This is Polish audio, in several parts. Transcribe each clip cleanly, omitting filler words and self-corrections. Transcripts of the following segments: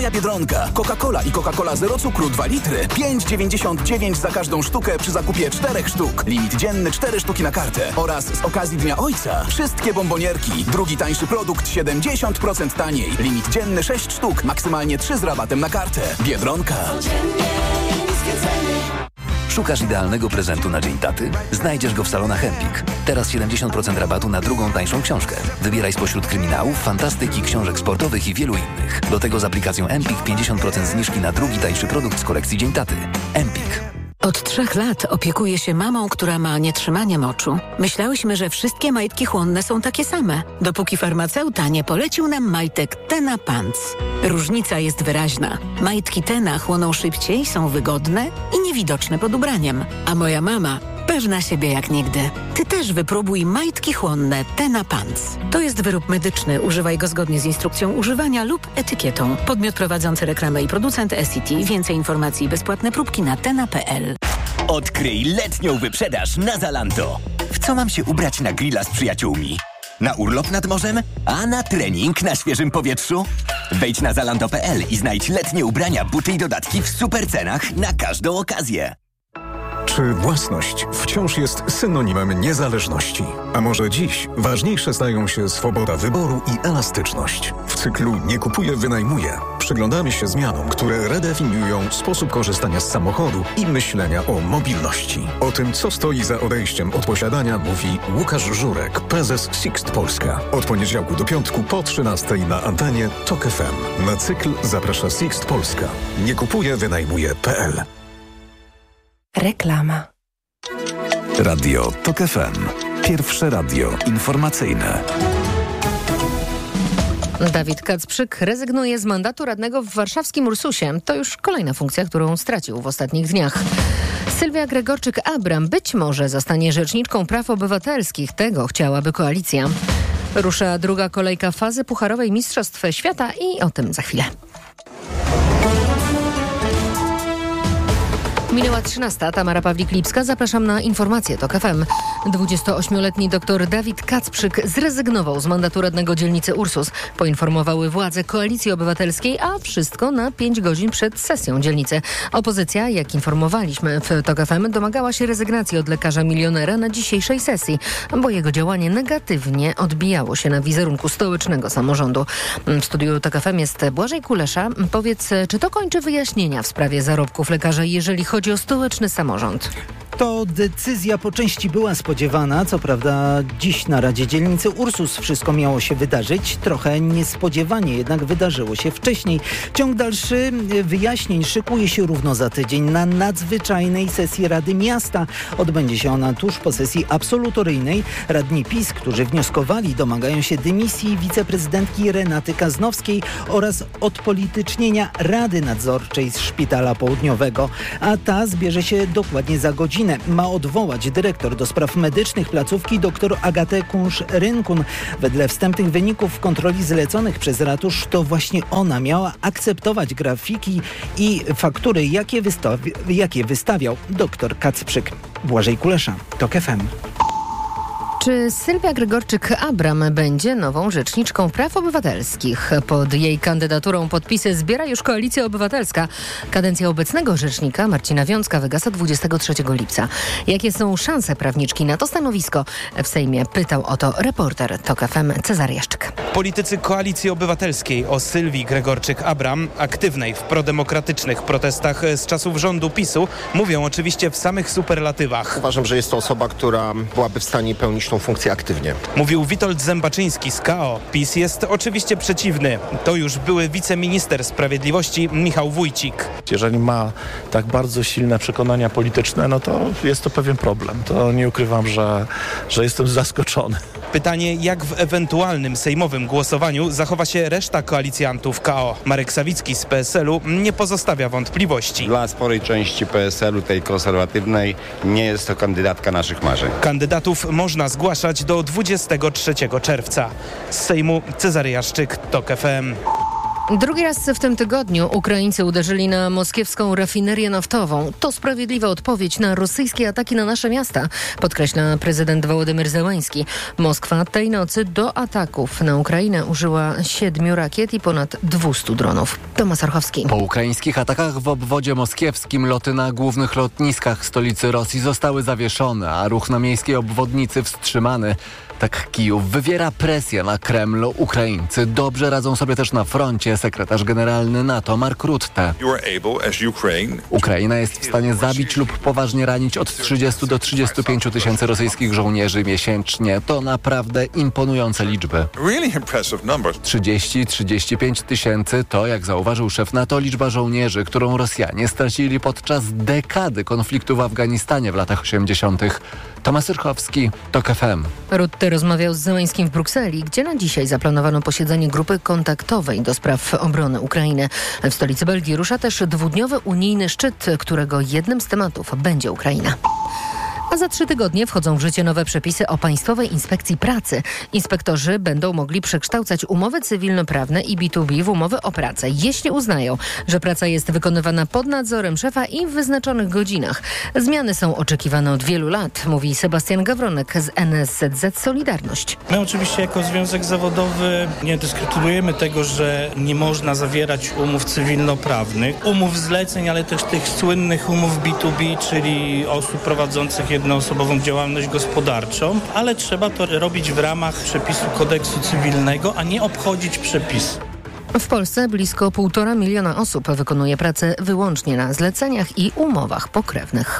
Biedronka. Coca-Cola i Coca-Cola Zero Cukru 2 litry. 5,99 za każdą sztukę przy zakupie 4 sztuk. Limit dzienny 4 sztuki na kartę. Oraz z okazji Dnia Ojca wszystkie bombonierki. Drugi tańszy produkt 70% taniej. Limit dzienny 6 sztuk. Maksymalnie 3 z rabatem na kartę. Biedronka. Szukasz idealnego prezentu na Dzień Taty? Znajdziesz go w salonach Empik. Teraz 70% rabatu na drugą tańszą książkę. Wybieraj spośród kryminałów, fantastyki, książek sportowych i wielu innych. Do tego z aplikacją Empik 50% zniżki na drugi tańszy produkt z kolekcji Dzień Taty. Empik. Od 3 lat opiekuję się mamą, która ma nietrzymanie moczu. Myślałyśmy, że wszystkie majtki chłonne są takie same, dopóki farmaceuta nie polecił nam majtek Tena Pants. Różnica jest wyraźna. Majtki Tena chłoną szybciej, są wygodne i niewidoczne pod ubraniem. A moja mama pewna siebie jak nigdy. Ty też wypróbuj majtki chłonne Tena Pants. To jest wyrób medyczny. Używaj go zgodnie z instrukcją używania lub etykietą. Podmiot prowadzący reklamę i producent SCT. Więcej informacji i bezpłatne próbki na tena.pl. Odkryj letnią wyprzedaż na Zalando. W co mam się ubrać na grilla z przyjaciółmi? Na urlop nad morzem? A na trening na świeżym powietrzu? Wejdź na zalando.pl i znajdź letnie ubrania, buty i dodatki w super cenach na każdą okazję. Czy własność wciąż jest synonimem niezależności? A może dziś ważniejsze stają się swoboda wyboru i elastyczność? W cyklu Nie kupuję, wynajmuję przyglądamy się zmianom, które redefiniują sposób korzystania z samochodu i myślenia o mobilności. O tym, co stoi za odejściem od posiadania, mówi Łukasz Żurek, prezes Sixt Polska. Od poniedziałku do piątku po 13:00 na antenie TOK FM. Na cykl zaprasza Sixt Polska. Nie kupuję, wynajmuję.pl. Reklama. Radio TOK FM. Pierwsze radio informacyjne. Dawid Kacprzyk rezygnuje z mandatu radnego w warszawskim Ursusie. To już kolejna funkcja, którą stracił w ostatnich dniach. Sylwia Gregorczyk-Abram być może zostanie rzeczniczką praw obywatelskich. Tego chciałaby koalicja. Rusza druga kolejka fazy pucharowej Mistrzostw Świata i o tym za chwilę. Minęła 13:00. Tamara Pawlik-Lipska. Zapraszam na informacje TOK FM. 28-letni dr Dawid Kacprzyk zrezygnował z mandatu radnego dzielnicy Ursus. Poinformowały władze Koalicji Obywatelskiej, a wszystko na 5 godzin przed sesją dzielnicy. Opozycja, jak informowaliśmy w TOK FM, domagała się rezygnacji od lekarza milionera na dzisiejszej sesji, bo jego działanie negatywnie odbijało się na wizerunku stołecznego samorządu. W studiu TOK FM jest Błażej Kulesza. Powiedz, czy to kończy wyjaśnienia w sprawie zarobków lekarza, jeżeli chodzi o stołeczny samorząd? To decyzja po części była spodziewana. Co prawda dziś na Radzie Dzielnicy Ursus wszystko miało się wydarzyć. Trochę niespodziewanie jednak wydarzyło się wcześniej. Ciąg dalszy wyjaśnień szykuje się równo za tydzień na nadzwyczajnej sesji Rady Miasta. Odbędzie się ona tuż po sesji absolutoryjnej. Radni PiS, którzy wnioskowali, domagają się dymisji wiceprezydentki Renaty Kaznowskiej oraz odpolitycznienia Rady Nadzorczej z Szpitala Południowego. A ta zbierze się dokładnie za godzinę. Ma odwołać dyrektor do spraw medycznych placówki dr Agatę Kunsz-Rynkun. Wedle wstępnych wyników kontroli zleconych przez ratusz to właśnie ona miała akceptować grafiki i faktury, jakie wystawiał dr Kacprzyk. Błażej Kulesza, TOK FM. Czy Sylwia Gregorczyk-Abram będzie nową rzeczniczką praw obywatelskich? Pod jej kandydaturą podpisy zbiera już Koalicja Obywatelska. Kadencja obecnego rzecznika Marcina Wiącka wygasa 23 lipca. Jakie są szanse prawniczki na to stanowisko? W Sejmie pytał o to reporter TOK FM Cezary Jaszczyk. Politycy Koalicji Obywatelskiej o Sylwii Gregorczyk-Abram, aktywnej w prodemokratycznych protestach z czasów rządu PiS-u, mówią oczywiście w samych superlatywach. Uważam, że jest to osoba, która byłaby w stanie pełnić tą funkcję aktywnie. Mówił Witold Zębaczyński z KO. PiS jest oczywiście przeciwny. To już były wiceminister sprawiedliwości Michał Wójcik. Jeżeli ma tak bardzo silne przekonania polityczne, no to jest to pewien problem. To nie ukrywam, że jestem zaskoczony. Pytanie, jak w ewentualnym sejmowym głosowaniu zachowa się reszta koalicjantów KO. Marek Sawicki z PSL-u nie pozostawia wątpliwości. Dla sporej części PSL-u, tej konserwatywnej, nie jest to kandydatka naszych marzeń. Kandydatów można zgłaszać do 23 czerwca. Z Sejmu Cezary Jaszczyk, TOK FM. Drugi raz w tym tygodniu Ukraińcy uderzyli na moskiewską rafinerię naftową. To sprawiedliwa odpowiedź na rosyjskie ataki na nasze miasta, podkreśla prezydent Wołodymyr Zełański. Moskwa tej nocy do ataków na Ukrainę użyła 7 rakiet i ponad 200 dronów. Tomasz Archowski. Po ukraińskich atakach w obwodzie moskiewskim loty na głównych lotniskach stolicy Rosji zostały zawieszone, a ruch na miejskiej obwodnicy wstrzymany. Tak Kijów wywiera presję na Kreml. Ukraińcy dobrze radzą sobie też na froncie. Sekretarz generalny NATO Mark Rutte. Ukraina jest w stanie zabić lub poważnie ranić od 30 do 35 tysięcy rosyjskich żołnierzy miesięcznie. To naprawdę imponujące liczby. 30-35 tysięcy to, jak zauważył szef NATO, liczba żołnierzy, którą Rosjanie stracili podczas dekady konfliktu w Afganistanie w latach 80. Tomasz Syrchowski, TOK FM. Rutte rozmawiał z Zełańskim w Brukseli, gdzie na dzisiaj zaplanowano posiedzenie grupy kontaktowej do spraw obrony Ukrainy. W stolicy Belgii rusza też dwudniowy unijny szczyt, którego jednym z tematów będzie Ukraina. A za 3 tygodnie wchodzą w życie nowe przepisy o Państwowej Inspekcji Pracy. Inspektorzy będą mogli przekształcać umowy cywilnoprawne i B2B w umowy o pracę, jeśli uznają, że praca jest wykonywana pod nadzorem szefa i w wyznaczonych godzinach. Zmiany są oczekiwane od wielu lat, mówi Sebastian Gawronek z NSZZ Solidarność. My oczywiście jako związek zawodowy nie dyskutujemy tego, że nie można zawierać umów cywilnoprawnych, umów zleceń, ale też tych słynnych umów B2B, czyli osób prowadzących jednoosobową działalność gospodarczą, ale trzeba to robić w ramach przepisu kodeksu cywilnego, a nie obchodzić przepis. W Polsce blisko 1,5 miliona osób wykonuje pracę wyłącznie na zleceniach i umowach pokrewnych.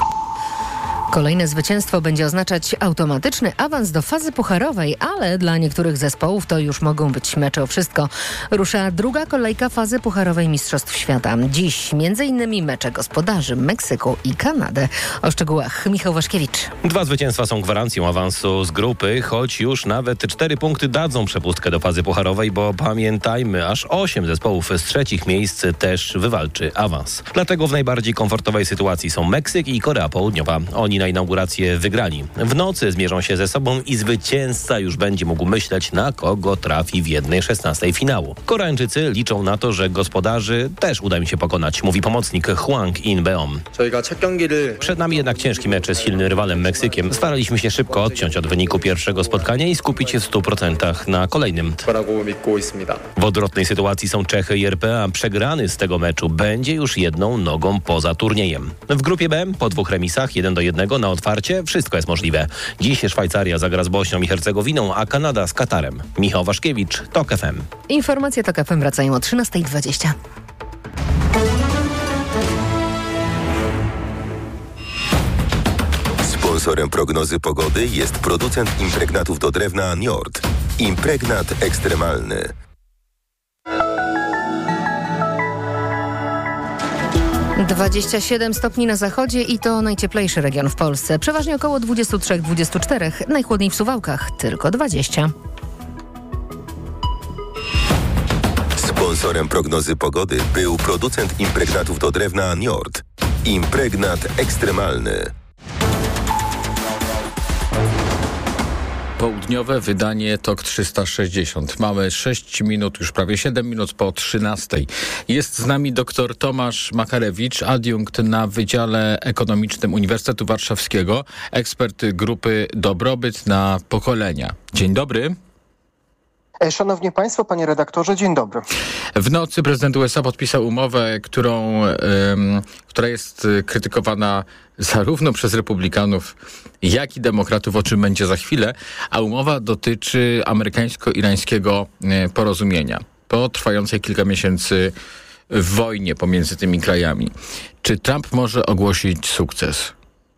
Kolejne zwycięstwo będzie oznaczać automatyczny awans do fazy pucharowej, ale dla niektórych zespołów to już mogą być mecze o wszystko. Rusza druga kolejka fazy pucharowej Mistrzostw Świata. Dziś m.in. mecze gospodarzy Meksyku i Kanady. O szczegółach Michał Waszkiewicz. 2 zwycięstwa są gwarancją awansu z grupy, choć już nawet 4 punkty dadzą przepustkę do fazy pucharowej, bo pamiętajmy, aż 8 zespołów z trzecich miejsc też wywalczy awans. Dlatego w najbardziej komfortowej sytuacji są Meksyk i Korea Południowa. Oni na inaugurację wygrali. W nocy zmierzą się ze sobą i zwycięzca już będzie mógł myśleć, na kogo trafi w 1/16 finału. Koreańczycy liczą na to, że gospodarzy też uda im się pokonać, mówi pomocnik Hwang In-beom. Przed nami jednak ciężki mecz z silnym rywalem Meksykiem. Staraliśmy się szybko odciąć od wyniku pierwszego spotkania i skupić się w 100% na kolejnym. W odwrotnej sytuacji są Czechy i RPA. Przegrany z tego meczu będzie już jedną nogą poza turniejem. W grupie B po 2 remisach 1-1 na otwarcie wszystko jest możliwe. Dziś Szwajcaria zagra z Bośnią i Hercegowiną, a Kanada z Katarem. Michał Waszkiewicz, TOK FM. Informacje TOK FM wracają o 13:20. Sponsorem prognozy pogody jest producent impregnatów do drewna Njord. Impregnat ekstremalny. - 27 stopni na zachodzie i to najcieplejszy region w Polsce. Przeważnie około 23-24, najchłodniej w Suwałkach tylko 20. Sponsorem prognozy pogody był producent impregnatów do drewna Njord. Impregnat ekstremalny. Południowe wydanie TOK 360. Mamy 6 minut, już prawie 7 minut po 13. Jest z nami dr Tomasz Makarewicz, adiunkt na Wydziale Ekonomicznym Uniwersytetu Warszawskiego, ekspert grupy Dobrobyt na pokolenia. Dzień dobry. Szanowni Państwo, panie redaktorze, dzień dobry. W nocy prezydent USA podpisał umowę, która jest krytykowana zarówno przez republikanów, jak i demokratów, o czym będzie za chwilę, a umowa dotyczy amerykańsko-irańskiego porozumienia po trwającej kilka miesięcy wojnie pomiędzy tymi krajami. Czy Trump może ogłosić sukces?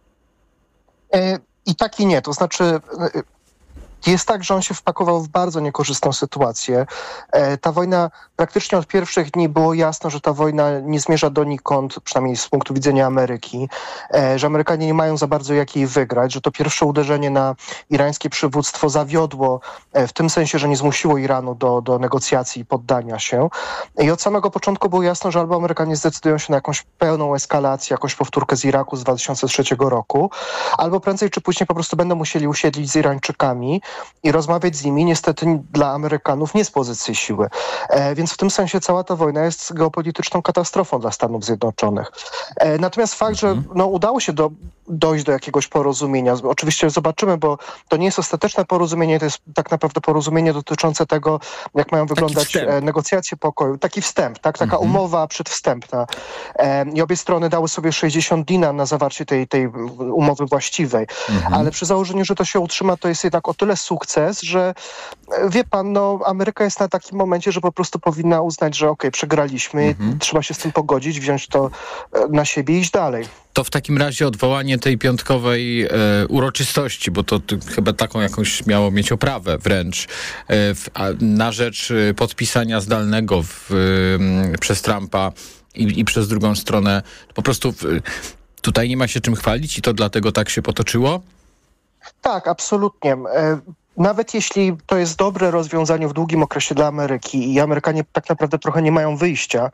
I tak i nie, to znaczy... Jest tak, że on się wpakował w bardzo niekorzystną sytuację. Ta wojna, praktycznie od pierwszych dni było jasno, że ta wojna nie zmierza donikąd, przynajmniej z punktu widzenia Ameryki, że Amerykanie nie mają za bardzo jak jej wygrać, że to pierwsze uderzenie na irańskie przywództwo zawiodło w tym sensie, że nie zmusiło Iranu do negocjacji i poddania się. I od samego początku było jasno, że albo Amerykanie zdecydują się na jakąś pełną eskalację, jakąś powtórkę z Iraku z 2003 roku, albo prędzej czy później po prostu będą musieli usiedlić z Irańczykami i rozmawiać z nimi niestety dla Amerykanów nie z pozycji siły. Więc w tym sensie cała ta wojna jest geopolityczną katastrofą dla Stanów Zjednoczonych. Natomiast fakt, że udało się dojść do jakiegoś porozumienia. Oczywiście zobaczymy, bo to nie jest ostateczne porozumienie, to jest tak naprawdę porozumienie dotyczące tego, jak mają wyglądać negocjacje pokoju. Taki wstęp, tak? Taka umowa przedwstępna. I obie strony dały sobie 60 dni na zawarcie tej umowy właściwej. Ale przy założeniu, że to się utrzyma, to jest jednak o tyle sukces, że wie pan, Ameryka jest na takim momencie, że po prostu powinna uznać, że przegraliśmy, trzeba się z tym pogodzić, wziąć to na siebie i iść dalej. To w takim razie odwołanie tej piątkowej uroczystości, bo to chyba taką jakąś miało mieć oprawę wręcz, na rzecz podpisania zdalnego przez Trumpa i przez drugą stronę. Po prostu tutaj nie ma się czym chwalić i to dlatego tak się potoczyło? Tak, absolutnie. Nawet jeśli to jest dobre rozwiązanie w długim okresie dla Ameryki i Amerykanie tak naprawdę trochę nie mają wyjścia,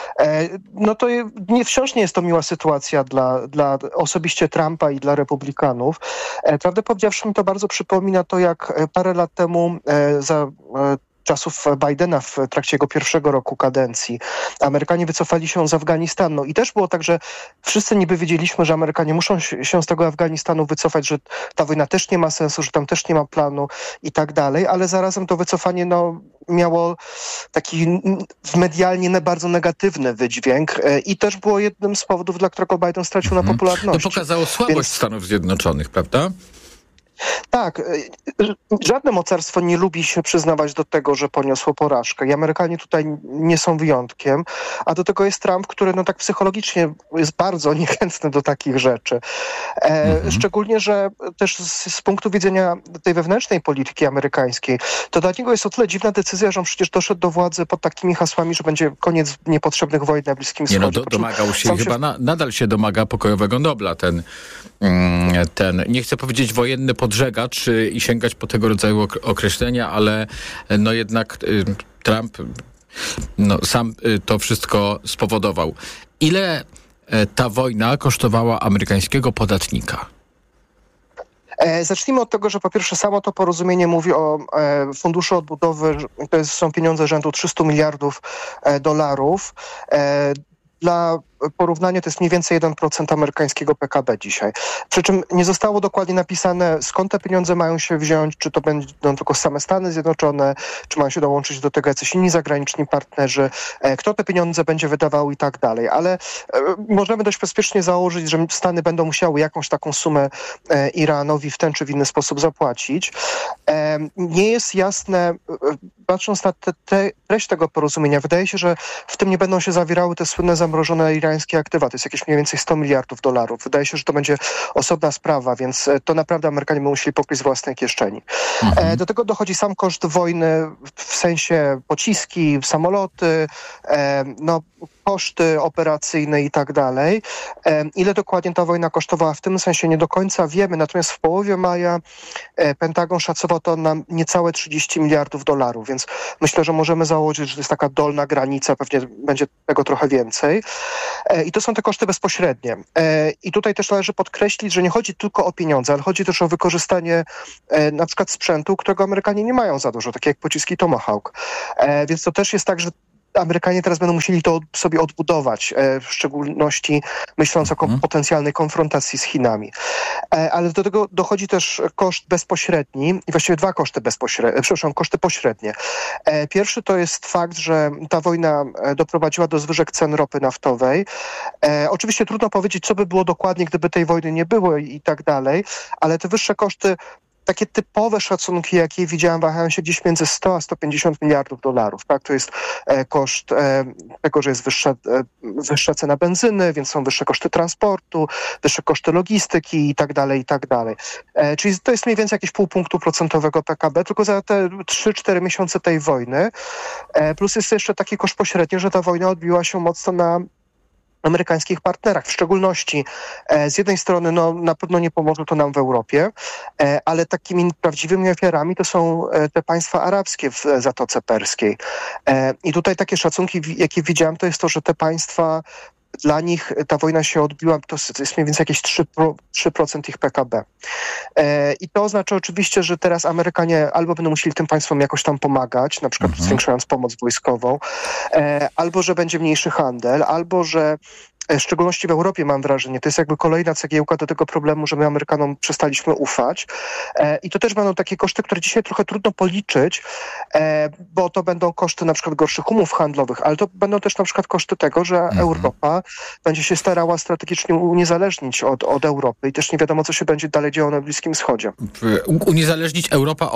to wciąż nie jest to miła sytuacja dla osobiście Trumpa i dla Republikanów. Prawdę powiedziawszy, mi to bardzo przypomina to, jak parę lat temu za czasów Bidena w trakcie jego pierwszego roku kadencji Amerykanie wycofali się z Afganistanu i też było tak, że wszyscy niby wiedzieliśmy, że Amerykanie muszą się z tego Afganistanu wycofać, że ta wojna też nie ma sensu, że tam też nie ma planu i tak dalej, ale zarazem to wycofanie miało taki medialnie bardzo negatywny wydźwięk i też było jednym z powodów, dla którego Biden stracił na popularności. To pokazało słabość Stanów Zjednoczonych, prawda? Tak, żadne mocarstwo nie lubi się przyznawać do tego, że poniosło porażkę i Amerykanie tutaj nie są wyjątkiem, a do tego jest Trump, który tak psychologicznie jest bardzo niechętny do takich rzeczy. Szczególnie, że też z punktu widzenia tej wewnętrznej polityki amerykańskiej, to dla niego jest o tyle dziwna decyzja, że on przecież doszedł do władzy pod takimi hasłami, że będzie koniec niepotrzebnych wojen na Bliskim Wschodzie. Domagał się, chyba nadal się domaga pokojowego Nobla, ten nie chcę powiedzieć wojenny podżegacz i sięgać po tego rodzaju określenia, ale jednak Trump sam to wszystko spowodował. Ile ta wojna kosztowała amerykańskiego podatnika? Zacznijmy od tego, że po pierwsze samo to porozumienie mówi o funduszu odbudowy, to są pieniądze rzędu 300 miliardów dolarów. Dla porównania to jest mniej więcej 1% amerykańskiego PKB dzisiaj. Przy czym nie zostało dokładnie napisane, skąd te pieniądze mają się wziąć, czy to będą tylko same Stany Zjednoczone, czy mają się dołączyć do tego jacyś inni zagraniczni partnerzy, kto te pieniądze będzie wydawał i tak dalej. Ale możemy dość bezpiecznie założyć, że Stany będą musiały jakąś taką sumę Iranowi w ten czy w inny sposób zapłacić. Nie jest jasne, patrząc na treść tego porozumienia, wydaje się, że w tym nie będą się zawierały te słynne zamrożone irańskie aktywa. To jest jakieś mniej więcej 100 miliardów dolarów. Wydaje się, że to będzie osobna sprawa, więc to naprawdę Amerykanie będą musieli pokryć z własnej kieszeni. Do tego dochodzi sam koszt wojny, w sensie pociski, samoloty, koszty operacyjne i tak dalej. Ile dokładnie ta wojna kosztowała, w tym sensie nie do końca wiemy, natomiast w połowie maja Pentagon szacował to na niecałe 30 miliardów dolarów, więc myślę, że możemy założyć, że to jest taka dolna granica, pewnie będzie tego trochę więcej. I to są te koszty bezpośrednie. I tutaj też należy podkreślić, że nie chodzi tylko o pieniądze, ale chodzi też o wykorzystanie na przykład sprzętu, którego Amerykanie nie mają za dużo, takie jak pociski Tomahawk. Więc to też jest tak, że Amerykanie teraz będą musieli to sobie odbudować, w szczególności myśląc o potencjalnej konfrontacji z Chinami. Ale do tego dochodzi też koszt bezpośredni i właściwie dwa koszty koszty pośrednie. Pierwszy to jest fakt, że ta wojna doprowadziła do zwyżek cen ropy naftowej. Oczywiście trudno powiedzieć, co by było dokładnie, gdyby tej wojny nie było i tak dalej, ale te wyższe koszty, takie typowe szacunki, jakie widziałem, wahają się gdzieś między 100 a 150 miliardów dolarów. Tak? To jest koszt tego, że jest wyższa cena benzyny, więc są wyższe koszty transportu, wyższe koszty logistyki i tak dalej, i tak dalej. Czyli to jest mniej więcej jakieś 0,5 punktu procentowego PKB, tylko za te 3-4 miesiące tej wojny. Plus jest jeszcze taki koszt pośredni, że ta wojna odbiła się mocno na amerykańskich partnerach, w szczególności z jednej strony na pewno nie pomoże to nam w Europie, ale takimi prawdziwymi ofiarami to są te państwa arabskie w Zatoce Perskiej. I tutaj takie szacunki, jakie widziałem, to jest to, że te państwa dla nich ta wojna się odbiła, to jest mniej więcej jakieś 3% ich PKB. I to oznacza oczywiście, że teraz Amerykanie albo będą musieli tym państwom jakoś tam pomagać, na przykład zwiększając pomoc wojskową, albo że będzie mniejszy handel, albo że w szczególności w Europie mam wrażenie, to jest jakby kolejna cegiełka do tego problemu, że my Amerykanom przestaliśmy ufać. I to też będą takie koszty, które dzisiaj trochę trudno policzyć, bo to będą koszty na przykład gorszych umów handlowych, ale to będą też na przykład koszty tego, że Europa będzie się starała strategicznie uniezależnić od Europy i też nie wiadomo, co się będzie dalej działo na Bliskim Wschodzie. Uniezależnić Europa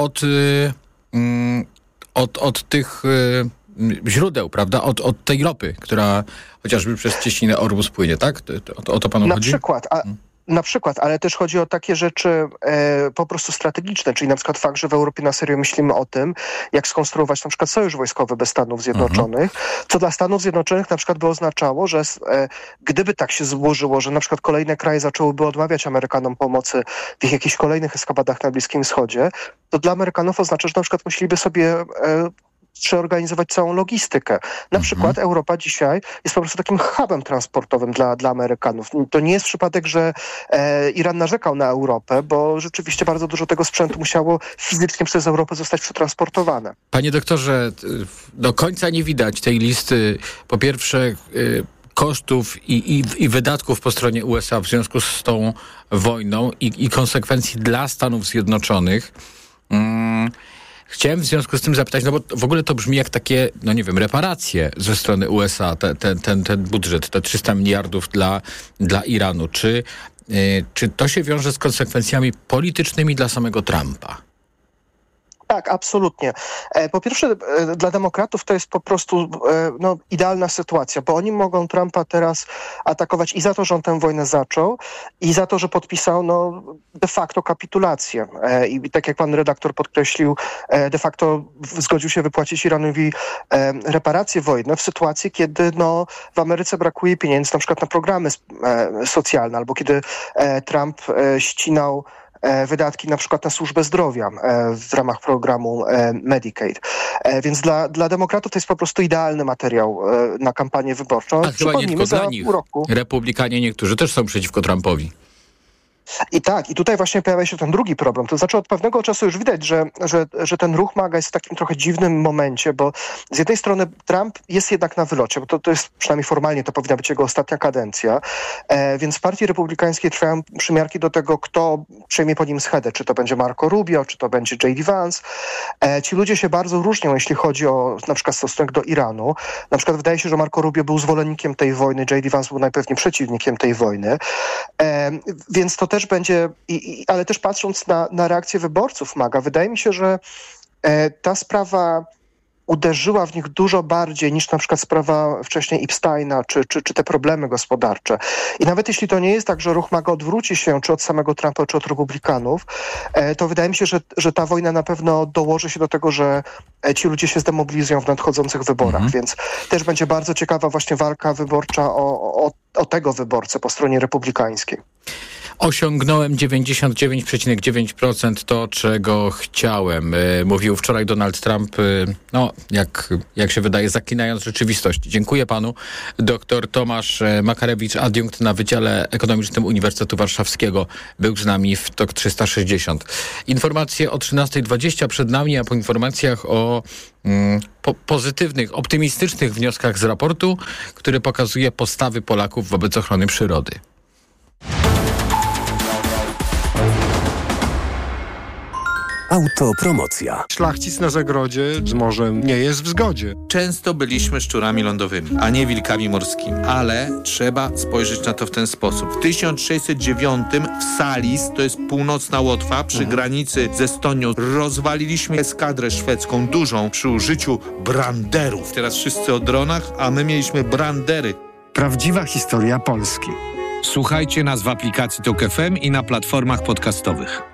od tych źródeł, prawda? Od tej ropy, która chociażby przez cieśninę Ormus płynie, tak? O to panu chodzi? Na przykład, ale też chodzi o takie rzeczy po prostu strategiczne, czyli na przykład fakt, że w Europie na serio myślimy o tym, jak skonstruować na przykład sojusz wojskowy bez Stanów Zjednoczonych, co dla Stanów Zjednoczonych na przykład by oznaczało, że gdyby tak się złożyło, że na przykład kolejne kraje zaczęłyby odmawiać Amerykanom pomocy w ich jakichś kolejnych eskapadach na Bliskim Wschodzie, to dla Amerykanów oznacza, że na przykład musieliby sobie przeorganizować całą logistykę. Na przykład Europa dzisiaj jest po prostu takim hubem transportowym dla Amerykanów. To nie jest przypadek, że Iran narzekał na Europę, bo rzeczywiście bardzo dużo tego sprzętu musiało fizycznie przez Europę zostać przetransportowane. Panie doktorze, do końca nie widać tej listy, po pierwsze kosztów i wydatków po stronie USA w związku z tą wojną i konsekwencji dla Stanów Zjednoczonych. Chciałem w związku z tym zapytać, no bo w ogóle to brzmi jak takie, no nie wiem, reparacje ze strony USA, ten budżet, te 300 miliardów dla Iranu. Czy to się wiąże z konsekwencjami politycznymi dla samego Trumpa? Tak, absolutnie. Po pierwsze, dla demokratów to jest po prostu idealna sytuacja, bo oni mogą Trumpa teraz atakować i za to, że on tę wojnę zaczął, i za to, że podpisał de facto kapitulację. I tak jak pan redaktor podkreślił, de facto zgodził się wypłacić Iranowi reparacje wojenne w sytuacji, kiedy w Ameryce brakuje pieniędzy na przykład na programy socjalne, albo kiedy Trump ścinał wydatki na przykład na służbę zdrowia w ramach programu Medicaid. Więc dla demokratów to jest po prostu idealny materiał na kampanię wyborczą. A chyba nie tylko dla nich. Republikanie niektórzy też są przeciwko Trumpowi. I tutaj właśnie pojawia się ten drugi problem. To znaczy od pewnego czasu już widać, że ten ruch MAGA jest w takim trochę dziwnym momencie, bo z jednej strony Trump jest jednak na wylocie, bo to jest przynajmniej formalnie, to powinna być jego ostatnia kadencja, więc w Partii Republikańskiej trwają przymiarki do tego, kto przejmie po nim schedę, czy to będzie Marco Rubio, czy to będzie J.D. Vance. Ci ludzie się bardzo różnią, jeśli chodzi o na przykład stosunek do Iranu. Na przykład wydaje się, że Marco Rubio był zwolennikiem tej wojny, J.D. Vance był najpewniej przeciwnikiem tej wojny, więc to też będzie, ale też patrząc na reakcję wyborców MAGA, wydaje mi się, że ta sprawa uderzyła w nich dużo bardziej niż na przykład sprawa wcześniej Epsteina, czy te problemy gospodarcze. I nawet jeśli to nie jest tak, że ruch MAGA odwróci się czy od samego Trumpa, czy od republikanów, to wydaje mi się, że ta wojna na pewno dołoży się do tego, że ci ludzie się zdemobilizują w nadchodzących wyborach. Więc też będzie bardzo ciekawa właśnie walka wyborcza o tego wyborcę po stronie republikańskiej. Osiągnąłem 99,9% to, czego chciałem. Mówił wczoraj Donald Trump, jak się wydaje, zaklinając rzeczywistość. Dziękuję panu. Dr Tomasz Makarewicz, adiunkt na Wydziale Ekonomicznym Uniwersytetu Warszawskiego, był z nami w TOK 360. Informacje o 13:20 przed nami, a po informacjach o pozytywnych, optymistycznych wnioskach z raportu, który pokazuje postawy Polaków wobec ochrony przyrody. Autopromocja. Szlachcic na zagrodzie z morzem nie jest w zgodzie. Często byliśmy szczurami lądowymi, a nie wilkami morskimi. Ale trzeba spojrzeć na to w ten sposób. W 1609 w Salis, to jest północna Łotwa, przy granicy z Estonią, rozwaliliśmy eskadrę szwedzką dużą przy użyciu branderów. Teraz wszyscy o dronach, a my mieliśmy brandery. Prawdziwa historia Polski. Słuchajcie nas w aplikacji TOK FM i na platformach podcastowych.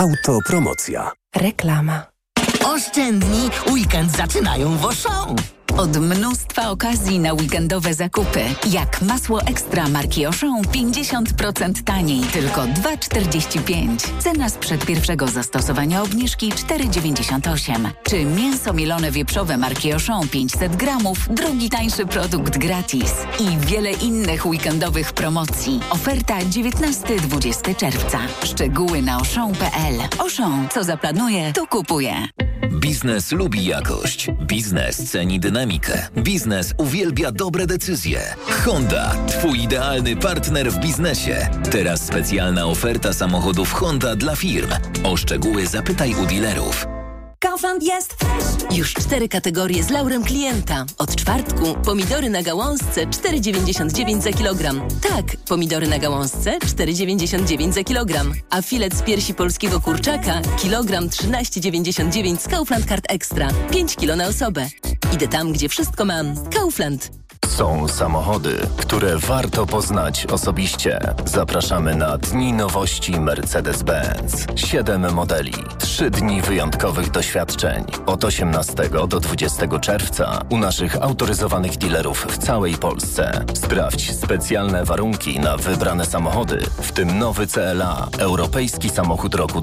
Autopromocja. Reklama. Oszczędni, weekend zaczynają w Auchan. Od mnóstwa okazji na weekendowe zakupy. Jak masło ekstra marki Auchan 50% taniej, tylko 2,45. Cena sprzed pierwszego zastosowania obniżki 4,98. Czy mięso mielone wieprzowe marki Auchan 500 gramów, drugi tańszy produkt gratis. I wiele innych weekendowych promocji. Oferta 19-20 czerwca. Szczegóły na auchan.pl. Auchan, co zaplanuje, to kupuje. Biznes lubi jakość. Biznes ceni dynamikę. Biznes uwielbia dobre decyzje. Honda, twój idealny partner w biznesie. Teraz specjalna oferta samochodów Honda dla firm. O szczegóły zapytaj u dealerów. Kaufland jest już 4 kategorie z laurem klienta. Od czwartku pomidory na gałązce 4,99 za kilogram. Tak, pomidory na gałązce 4,99 za kilogram. A filet z piersi polskiego kurczaka kilogram 13,99 z Kaufland Card Extra. 5 kilo na osobę. Idę tam, gdzie wszystko mam. Kaufland. Są samochody, które warto poznać osobiście. Zapraszamy na Dni Nowości Mercedes-Benz. 7 modeli, 3 dni wyjątkowych doświadczeń. Od 18 do 20 czerwca u naszych autoryzowanych dealerów w całej Polsce. Sprawdź specjalne warunki na wybrane samochody, w tym nowy CLA, europejski samochód roku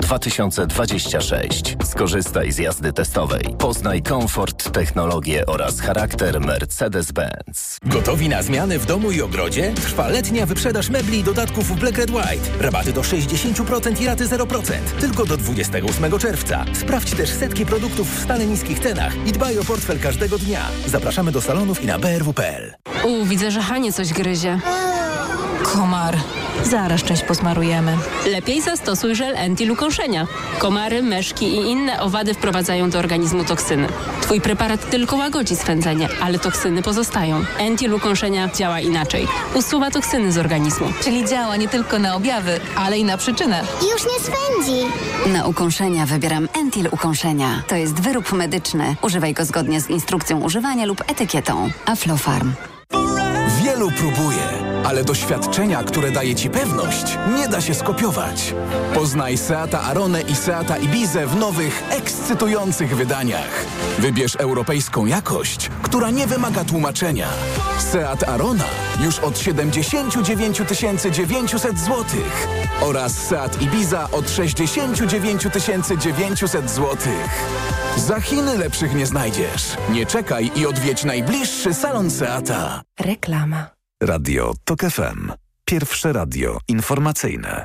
2026. Skorzystaj z jazdy testowej. Poznaj komfort, technologię oraz charakter Mercedes-Benz. Gotowi na zmiany w domu i ogrodzie? Trwa letnia wyprzedaż mebli i dodatków Black Red White. Rabaty do 60% i raty 0%. Tylko do 28 czerwca. Sprawdź też setki produktów w stale niskich cenach i dbaj o portfel każdego dnia. Zapraszamy do salonów i na brw.pl. Widzę, że Hanie coś gryzie. Komar. Zaraz część posmarujemy. Lepiej zastosuj żel Entil ukąszenia. Komary, myszki i inne owady wprowadzają do organizmu toksyny. Twój preparat tylko łagodzi swędzenie, ale toksyny pozostają. Entil ukąszenia działa inaczej. Usuwa toksyny z organizmu. Czyli działa nie tylko na objawy, ale i na przyczynę. Już nie swędzi. Na ukąszenia wybieram Entil ukąszenia. To jest wyrób medyczny. Używaj go zgodnie z instrukcją używania lub etykietą. Aflofarm. Wielu próbuje, ale doświadczenia, które daje Ci pewność, nie da się skopiować. Poznaj Seata Aronę i Seata Ibizę w nowych, ekscytujących wydaniach. Wybierz europejską jakość, która nie wymaga tłumaczenia. Seat Arona już od 79 900 zł oraz Seat Ibiza od 69 900 zł. Za Chiny lepszych nie znajdziesz. Nie czekaj i odwiedź najbliższy salon Seata. Reklama. Radio TOK FM. Pierwsze radio informacyjne.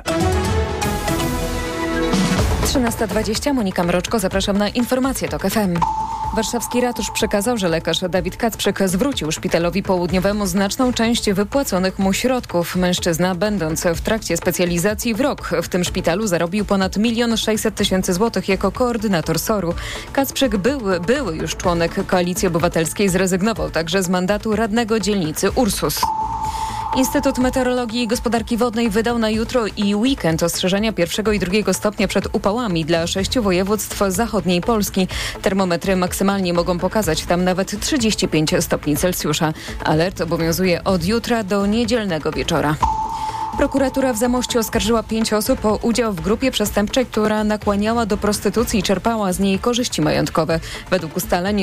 13:20. Monika Mroczko, zapraszam na informacje TOK FM. Warszawski ratusz przekazał, że lekarz Dawid Kacprzyk zwrócił szpitalowi południowemu znaczną część wypłaconych mu środków. Mężczyzna, będąc w trakcie specjalizacji w rok w tym szpitalu, zarobił ponad 1 600 000 złotych jako koordynator SOR-u. Kacprzyk, były już członek Koalicji Obywatelskiej, zrezygnował także z mandatu radnego dzielnicy Ursus. Instytut Meteorologii i Gospodarki Wodnej wydał na jutro i weekend ostrzeżenia 1. i 2. stopnia przed upałami dla 6 województw zachodniej Polski. Termometry maksymalnie mogą pokazać tam nawet 35 stopni Celsjusza. Alert obowiązuje od jutra do niedzielnego wieczora. Prokuratura w Zamościu oskarżyła 5 osób o udział w grupie przestępczej, która nakłaniała do prostytucji i czerpała z niej korzyści majątkowe. Według ustaleń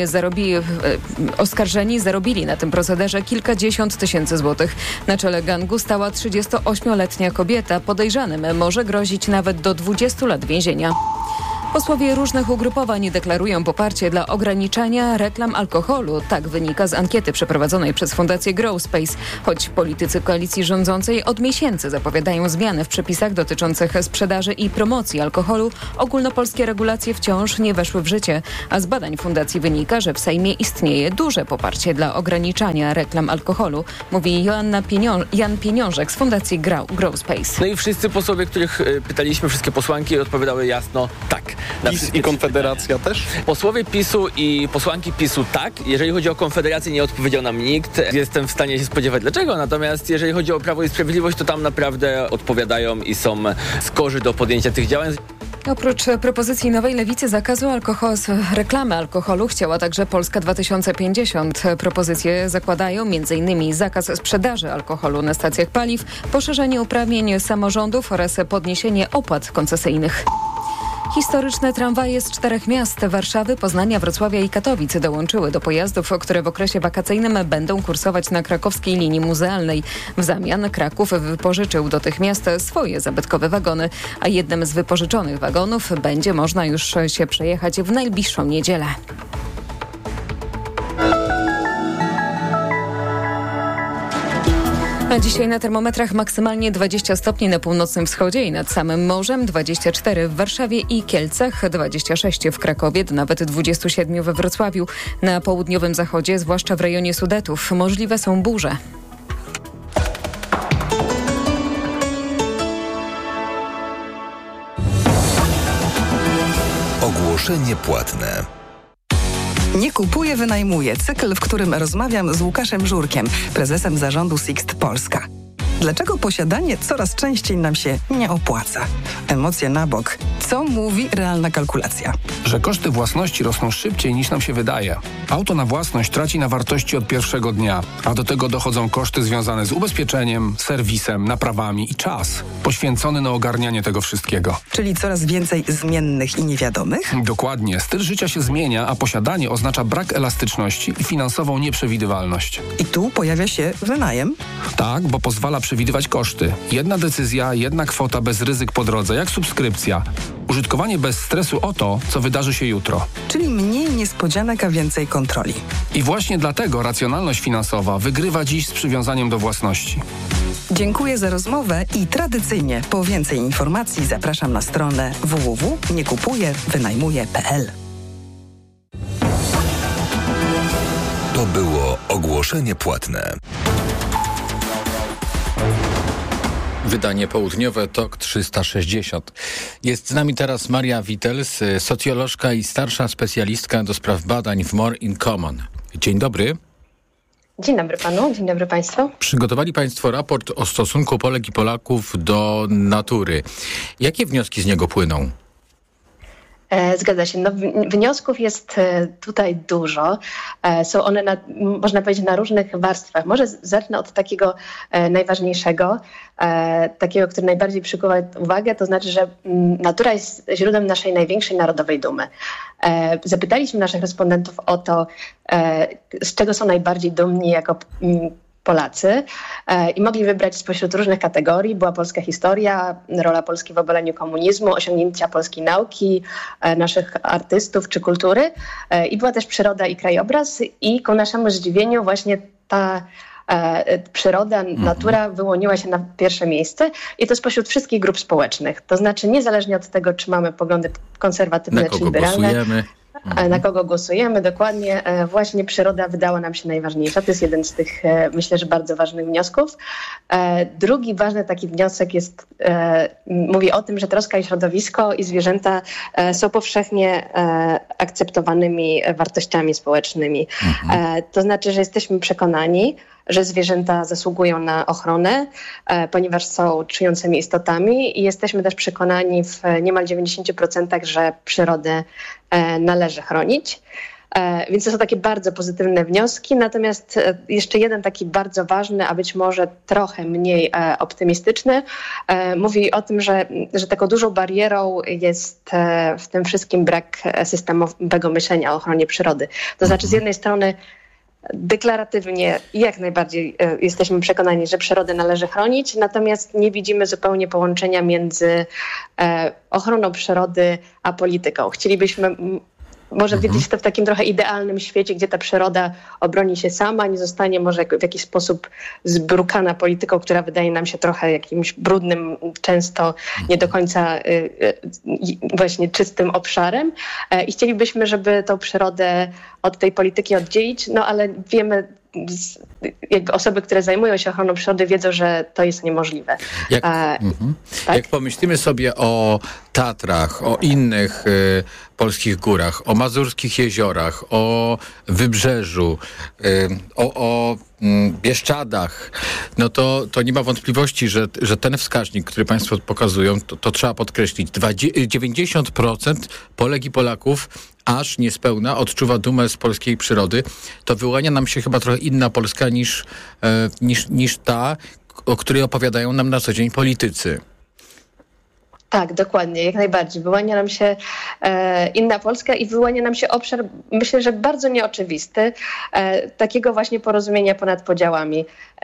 oskarżeni zarobili na tym procederze kilkadziesiąt tysięcy złotych. Na czele gangu stała 38-letnia kobieta. Podejrzanym może grozić nawet do 20 lat więzienia. Posłowie różnych ugrupowań deklarują poparcie dla ograniczania reklam alkoholu. Tak wynika z ankiety przeprowadzonej przez Fundację Growspace. Choć politycy koalicji rządzącej od miesięcy zapowiadają zmiany w przepisach dotyczących sprzedaży i promocji alkoholu, ogólnopolskie regulacje wciąż nie weszły w życie. A z badań fundacji wynika, że w Sejmie istnieje duże poparcie dla ograniczania reklam alkoholu, mówi Jan Pieniążek z Fundacji Growspace. No i wszyscy posłowie, których pytaliśmy, wszystkie posłanki odpowiadały jasno tak. PiS i Konfederacja też? Posłowie PiS-u i posłanki PiS-u tak. Jeżeli chodzi o Konfederację, nie odpowiedział nam nikt. Jestem w stanie się spodziewać dlaczego. Natomiast jeżeli chodzi o Prawo i Sprawiedliwość, to tam naprawdę odpowiadają i są skorzy do podjęcia tych działań. Oprócz propozycji nowej lewicy zakazu reklamy alkoholu chciała także Polska 2050. Propozycje zakładają m.in. zakaz sprzedaży alkoholu na stacjach paliw, poszerzenie uprawnień samorządów oraz podniesienie opłat koncesyjnych. Historyczne tramwaje z 4 miast: Warszawy, Poznania, Wrocławia i Katowic dołączyły do pojazdów, które w okresie wakacyjnym będą kursować na krakowskiej linii muzealnej. W zamian Kraków wypożyczył do tych miast swoje zabytkowe wagony, a jednym z wypożyczonych wagonów będzie można już się przejechać w najbliższą niedzielę. A dzisiaj na termometrach maksymalnie 20 stopni na północnym wschodzie i nad samym morzem, 24 w Warszawie i Kielcach, 26 w Krakowie, nawet 27 we Wrocławiu. Na południowym zachodzie, zwłaszcza w rejonie Sudetów, możliwe są burze. Ogłoszenie płatne. Nie kupuję, wynajmuję. Cykl, w którym rozmawiam z Łukaszem Żurkiem, prezesem zarządu Sixt Polska. Dlaczego posiadanie coraz częściej nam się nie opłaca? Emocje na bok. Co mówi realna kalkulacja? Że koszty własności rosną szybciej niż nam się wydaje. Auto na własność traci na wartości od pierwszego dnia, a do tego dochodzą koszty związane z ubezpieczeniem, serwisem, naprawami i czas poświęcony na ogarnianie tego wszystkiego. Czyli coraz więcej zmiennych i niewiadomych? Dokładnie. Styl życia się zmienia, a posiadanie oznacza brak elastyczności i finansową nieprzewidywalność. I tu pojawia się wynajem? Tak, bo pozwala przewidywać koszty. Jedna decyzja, jedna kwota bez ryzyk po drodze, jak subskrypcja. Użytkowanie bez stresu o to, co wydarzy się jutro. Czyli mniej niespodzianek, a więcej kontroli. I właśnie dlatego racjonalność finansowa wygrywa dziś z przywiązaniem do własności. Dziękuję za rozmowę i tradycyjnie po więcej informacji zapraszam na stronę www.niekupuję-wynajmuję.pl. To było ogłoszenie płatne. Wydanie południowe TOK 360. Jest z nami teraz Maria Witels, socjolożka i starsza specjalistka do spraw badań w More in Common. Dzień dobry. Dzień dobry panu, dzień dobry państwu. Przygotowali państwo raport o stosunku Polek i Polaków do natury. Jakie wnioski z niego płyną? Zgadza się. No, wniosków jest tutaj dużo. Są one, można powiedzieć, na różnych warstwach. Może zacznę od takiego najważniejszego, takiego, który najbardziej przykuwa uwagę, to znaczy, że natura jest źródłem naszej największej narodowej dumy. Zapytaliśmy naszych respondentów o to, z czego są najbardziej dumni jako Polacy i mogli wybrać spośród różnych kategorii. Była polska historia, rola Polski w obaleniu komunizmu, osiągnięcia polskiej nauki, naszych artystów czy kultury i była też przyroda i krajobraz i ku naszemu zdziwieniu właśnie ta przyroda, natura wyłoniła się na pierwsze miejsce i to spośród wszystkich grup społecznych. To znaczy niezależnie od tego, czy mamy poglądy konserwatywne czy liberalne, na kogo głosujemy, dokładnie. Właśnie przyroda wydała nam się najważniejsza. To jest jeden z tych, myślę, że bardzo ważnych wniosków. Drugi ważny taki wniosek mówi o tym, że troska i środowisko i zwierzęta są powszechnie akceptowanymi wartościami społecznymi. To znaczy, że jesteśmy przekonani, że zwierzęta zasługują na ochronę, ponieważ są czującymi istotami i jesteśmy też przekonani w niemal 90%, że przyrodę należy chronić. Więc to są takie bardzo pozytywne wnioski. Natomiast jeszcze jeden taki bardzo ważny, a być może trochę mniej optymistyczny, mówi o tym, że taką dużą barierą jest w tym wszystkim brak systemowego myślenia o ochronie przyrody. To znaczy z jednej strony deklaratywnie jak najbardziej jesteśmy przekonani, że przyrodę należy chronić, natomiast nie widzimy zupełnie połączenia między ochroną przyrody a polityką. Chcielibyśmy może widzieć to w takim trochę idealnym świecie, gdzie ta przyroda obroni się sama, nie zostanie może w jakiś sposób zbrukana polityką, która wydaje nam się trochę jakimś brudnym, często nie do końca właśnie czystym obszarem. I chcielibyśmy, żeby tą przyrodę od tej polityki oddzielić, no ale wiemy, jakby osoby, które zajmują się ochroną przyrody, wiedzą, że to jest niemożliwe. Tak? Jak pomyślimy sobie o Tatrach, o innych polskich górach, o mazurskich jeziorach, o Wybrzeżu, o Bieszczadach, no to nie ma wątpliwości, że ten wskaźnik, który państwo pokazują, to trzeba podkreślić. 90% Polek i Polaków aż niespełna odczuwa dumę z polskiej przyrody. To wyłania nam się chyba trochę inna Polska niż ta, o której opowiadają nam na co dzień politycy. Tak, dokładnie, jak najbardziej. Wyłania nam się inna Polska i wyłania nam się obszar, myślę, że bardzo nieoczywisty, takiego właśnie porozumienia ponad podziałami.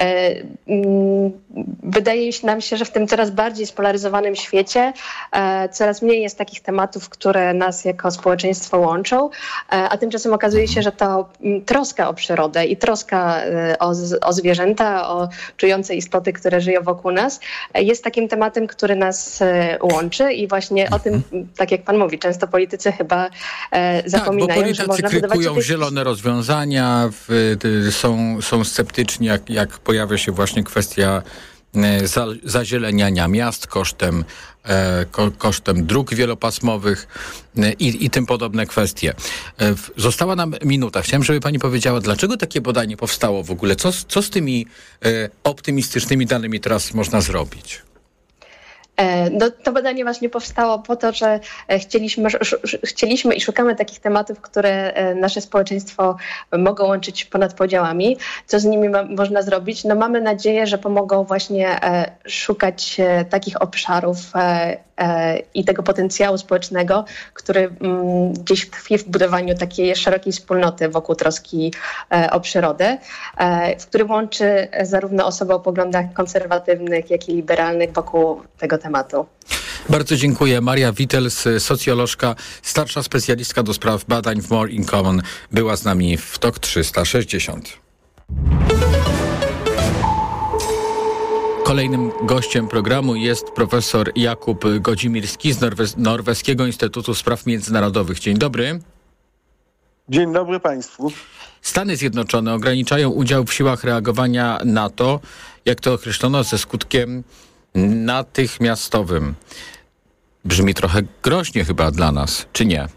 Wydaje nam się, że w tym coraz bardziej spolaryzowanym świecie coraz mniej jest takich tematów, które nas jako społeczeństwo łączą, a tymczasem okazuje się, że to troska o przyrodę i troska o zwierzęta, o czujące istoty, które żyją wokół nas, jest takim tematem, który nas łączy i właśnie o tym, tak jak pan mówi, często politycy chyba zapominają, bo że można krytykują budować zielone rozwiązania, są sceptyczni, jak pojawia się właśnie kwestia zazieleniania miast kosztem dróg wielopasmowych i tym podobne kwestie. Została nam minuta. Chciałem, żeby pani powiedziała, dlaczego takie badanie powstało w ogóle? Co z tymi optymistycznymi danymi teraz można zrobić? No, to badanie właśnie powstało po to, że chcieliśmy i szukamy takich tematów, które nasze społeczeństwo mogą łączyć ponad podziałami. Co z nimi można zrobić? No, mamy nadzieję, że pomogą właśnie szukać takich obszarów i tego potencjału społecznego, który gdzieś tkwi w budowaniu takiej szerokiej wspólnoty wokół troski o przyrodę, w którym łączy zarówno osoby o poglądach konserwatywnych, jak i liberalnych wokół tego tematu. Bardzo dziękuję. Maria Wittels, socjolożka, starsza specjalistka do spraw badań w More in Common, była z nami w TOK 360. Kolejnym gościem programu jest profesor Jakub Godzimirski z Norweskiego Instytutu Spraw Międzynarodowych. Dzień dobry. Dzień dobry państwu. Stany Zjednoczone ograniczają udział w siłach reagowania NATO, jak to określono, ze skutkiem natychmiastowym. Brzmi trochę groźnie chyba dla nas, czy nie?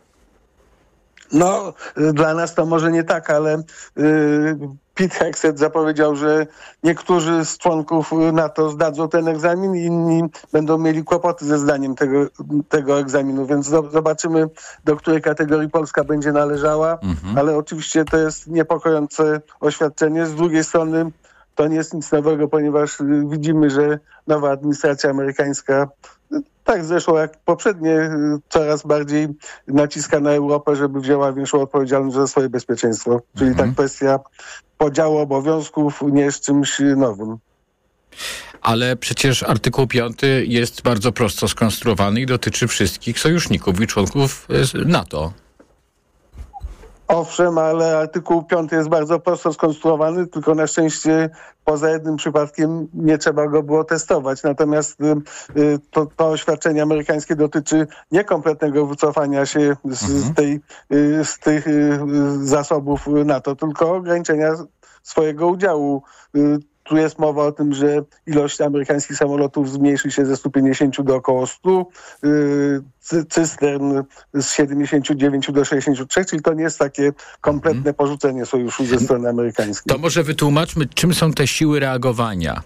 No, dla nas to może nie tak, ale Pete Hegseth zapowiedział, że niektórzy z członków NATO zdadzą ten egzamin, inni będą mieli kłopoty ze zdaniem tego egzaminu, więc zobaczymy, do której kategorii Polska będzie należała, ale oczywiście to jest niepokojące oświadczenie. Z drugiej strony to nie jest nic nowego, ponieważ widzimy, że nowa administracja amerykańska, tak zresztą jak poprzednie, coraz bardziej naciska na Europę, żeby wzięła większą odpowiedzialność za swoje bezpieczeństwo. Czyli ta kwestia podziału obowiązków nie jest czymś nowym. Ale przecież artykuł 5 jest bardzo prosto skonstruowany i dotyczy wszystkich sojuszników i członków NATO. Owszem, ale artykuł 5 jest bardzo prosto skonstruowany, tylko na szczęście poza jednym przypadkiem nie trzeba go było testować. Natomiast to oświadczenie amerykańskie dotyczy niekompletnego wycofania się z tych zasobów NATO, tylko ograniczenia swojego udziału. Tu jest mowa o tym, że ilość amerykańskich samolotów zmniejszy się ze 150 do około 100, cystern z 79 do 63, czyli to nie jest takie kompletne porzucenie sojuszu ze strony amerykańskiej. To może wytłumaczmy, czym są te siły reagowania?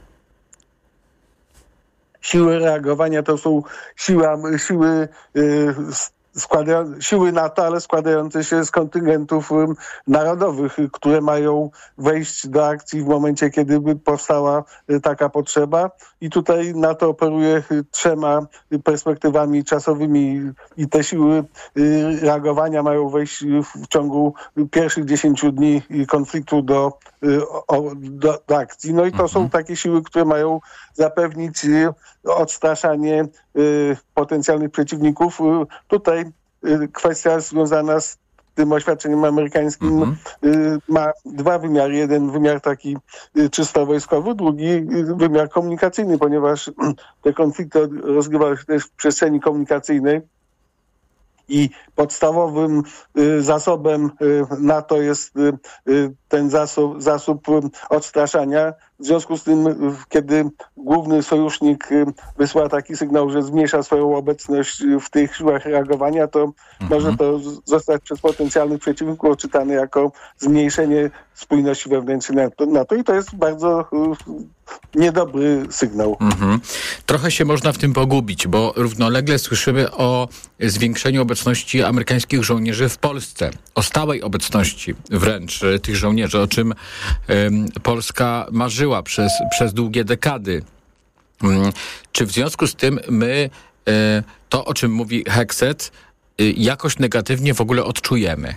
Siły reagowania to są siły NATO, ale składające się z kontyngentów narodowych, które mają wejść do akcji w momencie, kiedy by powstała taka potrzeba. I tutaj NATO operuje 3 perspektywami czasowymi i te siły reagowania mają wejść w ciągu pierwszych 10 dni konfliktu do akcji. No i to są takie siły, które mają zapewnić odstraszanie potencjalnych przeciwników. Tutaj kwestia związana z tym oświadczeniem amerykańskim ma 2 wymiary. Jeden wymiar taki czysto wojskowy, drugi wymiar komunikacyjny, ponieważ te konflikty rozgrywały się też w przestrzeni komunikacyjnej i podstawowym zasobem NATO jest ten zasób odstraszania. W związku z tym, kiedy główny sojusznik wysła taki sygnał, że zmniejsza swoją obecność w tych siłach reagowania, to może to zostać przez potencjalnych przeciwników odczytane jako zmniejszenie spójności wewnętrznej NATO. I to jest bardzo niedobry sygnał. Trochę się można w tym pogubić, bo równolegle słyszymy o zwiększeniu obecności amerykańskich żołnierzy w Polsce. O stałej obecności wręcz tych żołnierzy, o czym Polska marzyła przez długie dekady. Czy w związku z tym my to, o czym mówi Hexet, jakoś negatywnie w ogóle odczujemy?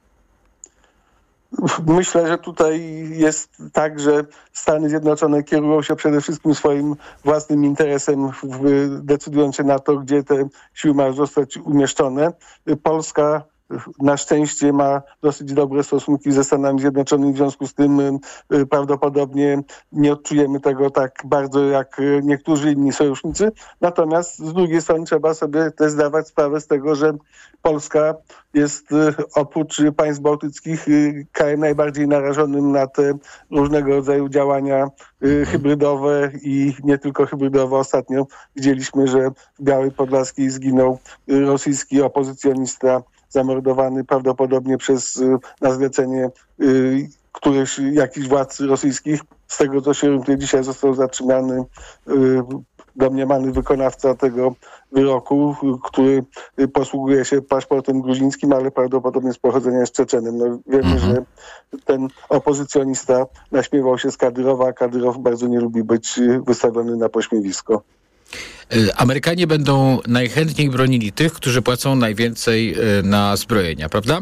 Myślę, że tutaj jest tak, że Stany Zjednoczone kierują się przede wszystkim swoim własnym interesem, decydując się na to, gdzie te siły mają zostać umieszczone. Polska na szczęście ma dosyć dobre stosunki ze Stanami Zjednoczonymi, w związku z tym prawdopodobnie nie odczujemy tego tak bardzo jak niektórzy inni sojusznicy. Natomiast z drugiej strony trzeba sobie też zdawać sprawę z tego, że Polska jest oprócz państw bałtyckich krajem najbardziej narażonym na te różnego rodzaju działania hybrydowe i nie tylko hybrydowe. Ostatnio widzieliśmy, że w Białej Podlaskiej zginął rosyjski opozycjonista zamordowany prawdopodobnie na zlecenie którychś jakichś władz rosyjskich. Z tego, co się orientuje, dzisiaj został zatrzymany domniemany wykonawca tego wyroku, który posługuje się paszportem gruzińskim, ale prawdopodobnie z pochodzenia jest Czeczenem. No, wiemy, że ten opozycjonista naśmiewał się z Kadyrowa, a Kadyrow bardzo nie lubi być wystawiony na pośmiewisko. Amerykanie będą najchętniej bronili tych, którzy płacą najwięcej na zbrojenia, prawda?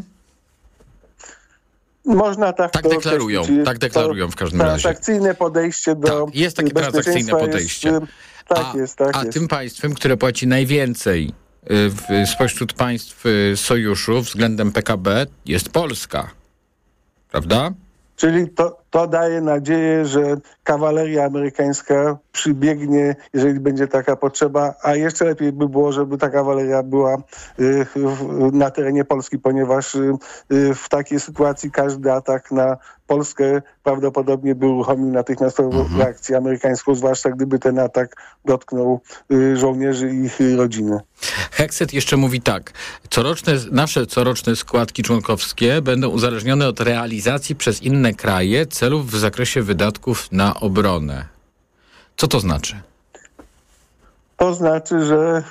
Można tak deklarują. Tak deklarują w każdym razie. Transakcyjne podejście do jest takie transakcyjne podejście. Jest, a tym państwem, które płaci najwięcej spośród państw sojuszu względem PKB jest Polska. Prawda? Czyli to daje nadzieję, że kawaleria amerykańska przybiegnie, jeżeli będzie taka potrzeba, a jeszcze lepiej by było, żeby ta kawaleria była na terenie Polski, ponieważ w takiej sytuacji każdy atak na Polskę prawdopodobnie by uruchomił natychmiastową reakcję amerykańską, zwłaszcza gdyby ten atak dotknął żołnierzy i ich rodziny. Hexet jeszcze mówi tak. Nasze coroczne składki członkowskie będą uzależnione od realizacji przez inne kraje celów w zakresie wydatków na obronę. Co to znaczy? To znaczy, że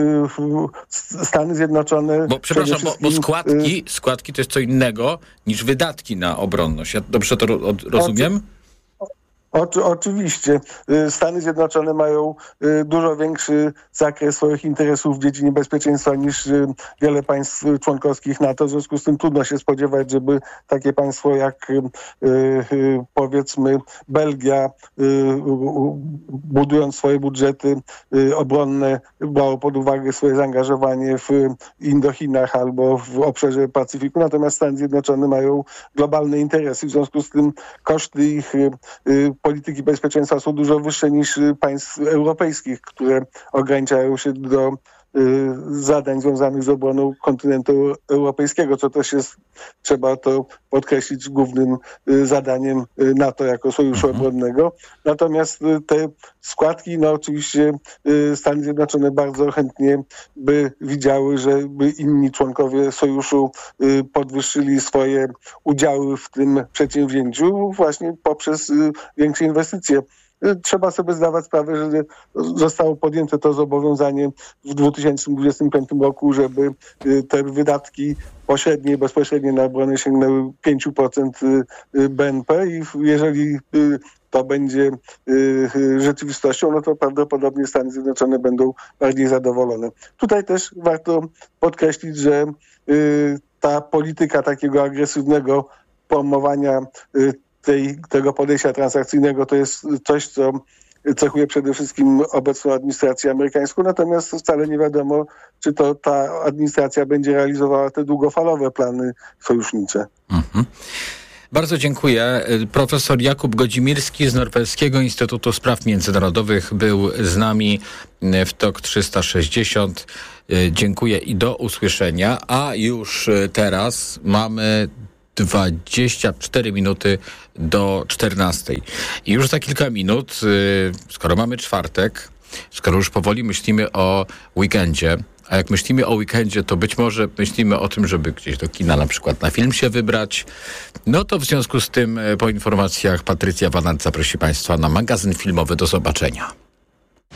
Stany Zjednoczone... Bo składki to jest co innego niż wydatki na obronność. Ja dobrze to rozumiem? Oczywiście. Stany Zjednoczone mają dużo większy zakres swoich interesów w dziedzinie bezpieczeństwa niż wiele państw członkowskich NATO. W związku z tym trudno się spodziewać, żeby takie państwo jak powiedzmy Belgia, budując swoje budżety obronne, brało pod uwagę swoje zaangażowanie w Indochinach albo w obszarze Pacyfiku. Natomiast Stany Zjednoczone mają globalne interesy. W związku z tym koszty ich polityki bezpieczeństwa są dużo wyższe niż państw europejskich, które ograniczają się do zadań związanych z obroną kontynentu europejskiego, co też jest, trzeba to podkreślić, głównym zadaniem NATO jako sojuszu obronnego. Natomiast te składki, no oczywiście Stany Zjednoczone bardzo chętnie by widziały, żeby inni członkowie sojuszu podwyższyli swoje udziały w tym przedsięwzięciu właśnie poprzez większe inwestycje. Trzeba sobie zdawać sprawę, że zostało podjęte to zobowiązanie w 2025 roku, żeby te wydatki pośrednie i bezpośrednie na obronę sięgnęły 5% BNP i jeżeli to będzie rzeczywistością, no to prawdopodobnie Stany Zjednoczone będą bardziej zadowolone. Tutaj też warto podkreślić, że ta polityka takiego agresywnego promowania tego podejścia transakcyjnego to jest coś, co cechuje przede wszystkim obecną administrację amerykańską, natomiast wcale nie wiadomo, czy to ta administracja będzie realizowała te długofalowe plany sojusznicze. Bardzo dziękuję. Profesor Jakub Godzimirski z Norweskiego Instytutu Spraw Międzynarodowych był z nami w TOK 360. Dziękuję i do usłyszenia. A już teraz mamy 24 minuty do 14. I już za kilka minut, skoro mamy czwartek, skoro już powoli myślimy o weekendzie, a jak myślimy o weekendzie, to być może myślimy o tym, żeby gdzieś do kina na przykład na film się wybrać. No to w związku z tym po informacjach Patrycja Wanant zaprosi Państwa na magazyn filmowy. Do zobaczenia.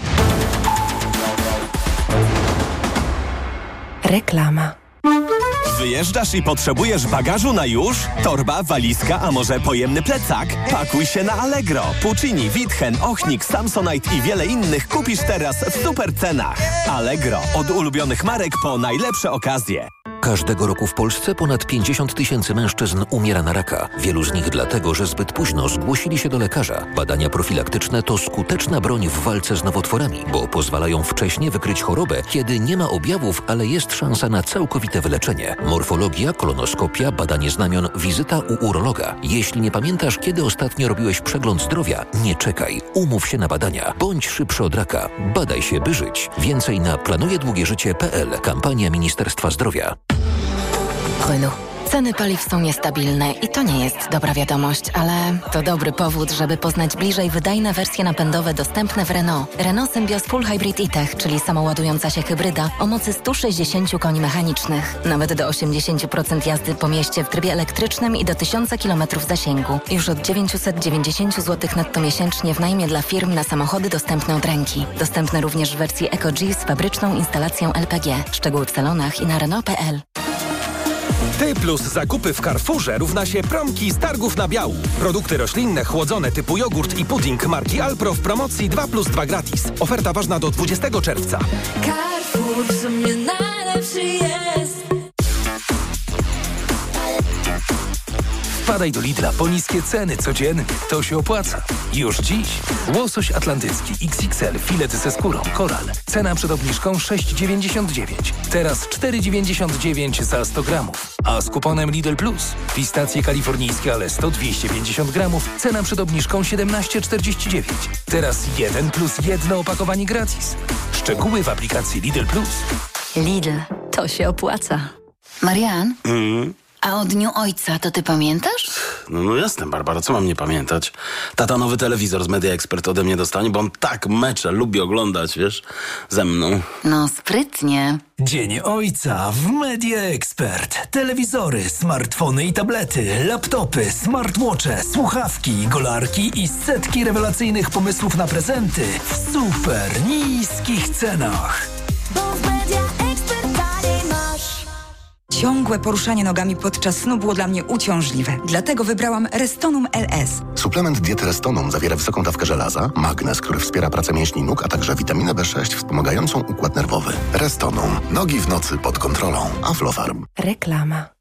Reklama. Wyjeżdżasz i potrzebujesz bagażu na już? Torba, walizka, a może pojemny plecak? Pakuj się na Allegro. Puccini, Witchen, Ochnik, Samsonite i wiele innych kupisz teraz w super cenach. Allegro. Od ulubionych marek po najlepsze okazje. Każdego roku w Polsce ponad 50 000 mężczyzn umiera na raka. Wielu z nich dlatego, że zbyt późno zgłosili się do lekarza. Badania profilaktyczne to skuteczna broń w walce z nowotworami, bo pozwalają wcześnie wykryć chorobę, kiedy nie ma objawów, ale jest szansa na całkowite wyleczenie. Morfologia, kolonoskopia, badanie znamion, wizyta u urologa. Jeśli nie pamiętasz, kiedy ostatnio robiłeś przegląd zdrowia, nie czekaj. Umów się na badania. Bądź szybszy od raka. Badaj się, by żyć. Więcej na planujedługieżycie.pl. Kampania Ministerstwa Zdrowia. Renault. Ceny paliw są niestabilne i to nie jest dobra wiadomość, ale to dobry powód, żeby poznać bliżej wydajne wersje napędowe dostępne w Renault. Renault Symbioz Full Hybrid E-Tech, czyli samoładująca się hybryda o mocy 160 koni mechanicznych. Nawet do 80% jazdy po mieście w trybie elektrycznym i do 1000 km zasięgu. Już od 990 zł netto miesięcznie w najmie dla firm na samochody dostępne od ręki. Dostępne również w wersji Eco-G z fabryczną instalacją LPG. Szczegóły w salonach i na Renault.pl. Ty plus zakupy w Carrefourze równa się promki z targów na biału. Produkty roślinne, chłodzone typu jogurt i pudding marki Alpro w promocji 2+2 gratis. Oferta ważna do 20 czerwca. Carrefour w sumie najlepszy jest. Wpadaj do Lidla po niskie ceny codziennie. To się opłaca. Już dziś. Łosoś atlantycki XXL, filet ze skórą, koral. Cena przed obniżką 6,99. Teraz 4,99 za 100 gramów. A z kuponem Lidl Plus. Pistacje kalifornijskie Alesto 250 gramów. Cena przed obniżką 17,49. Teraz 1+1 opakowanie gratis. Szczegóły w aplikacji Lidl Plus. Lidl. To się opłaca. Marian? A o Dniu Ojca to ty pamiętasz? No jasne, Barbara, co mam nie pamiętać? Tata nowy telewizor z Media Expert ode mnie dostanie, bo on tak mecze lubi oglądać, wiesz, ze mną. No sprytnie. Dzień Ojca w Media Expert. Telewizory, smartfony i tablety, laptopy, smartwatche, słuchawki, golarki i setki rewelacyjnych pomysłów na prezenty w super niskich cenach. Bo w Media Expert taniej masz. Ciągłe poruszanie nogami podczas snu było dla mnie uciążliwe. Dlatego wybrałam Restonum LS. Suplement diety Restonum zawiera wysoką dawkę żelaza, magnez, który wspiera pracę mięśni nóg, a także witaminę B6 wspomagającą układ nerwowy. Restonum. Nogi w nocy pod kontrolą. Aflofarm. Reklama.